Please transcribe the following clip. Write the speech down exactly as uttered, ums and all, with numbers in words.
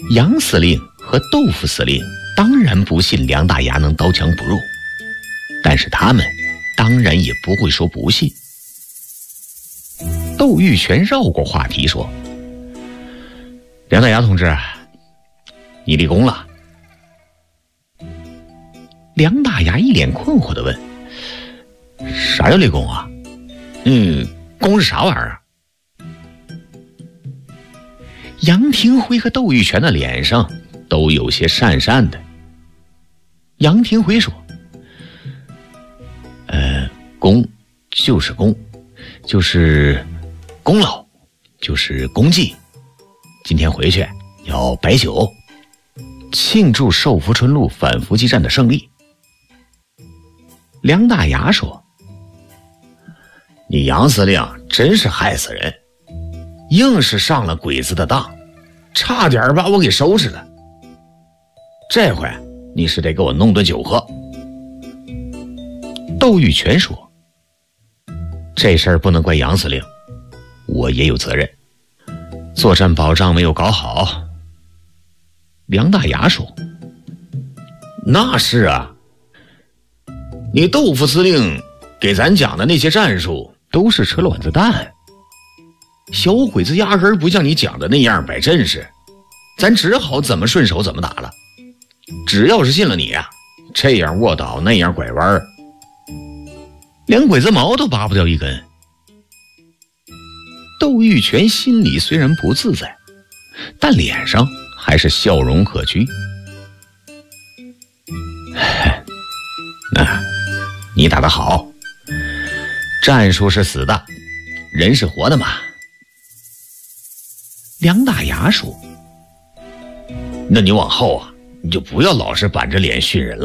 杨司令和豆腐司令当然不信梁大牙能刀枪不入，但是他们当然也不会说不信。窦玉泉绕过话题说：梁大牙同志，你立功了。梁大牙一脸困惑地问：啥叫立功啊？嗯，功是啥玩意儿啊？杨廷辉和窦玉泉的脸上都有些讪讪的。杨廷辉说：呃，功就是功，就是功劳，就是功绩。今天回去要摆酒，庆祝寿福春路反伏击战的胜利。梁大牙说：你杨司令真是害死人，硬是上了鬼子的当，差点把我给收拾了。这回你是得给我弄顿酒喝。窦玉泉说：这事儿不能怪杨司令，我也有责任，作战保障没有搞好。梁大牙说：那是啊，你豆腐司令给咱讲的那些战术都是车卵子弹，小鬼子压根儿不像你讲的那样摆阵势，咱只好怎么顺手怎么打了。只要是信了你啊，这样卧倒那样拐弯，连鬼子毛都拔不掉一根。窦玉泉心里虽然不自在，但脸上还是笑容可掬。那你打得好，战术是死的，人是活的嘛。梁大牙说：那你往后啊，你就不要老是板着脸训人了。